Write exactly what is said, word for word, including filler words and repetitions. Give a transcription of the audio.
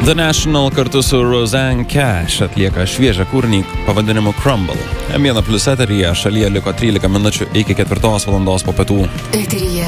The National kartu su Rosanne Cash atlieka šviežią kūrinį pavadinimu Crumble. M vienas plius eteryje šalyje liko trylika minučių iki ketvirtos valandos po pietų. Eteryje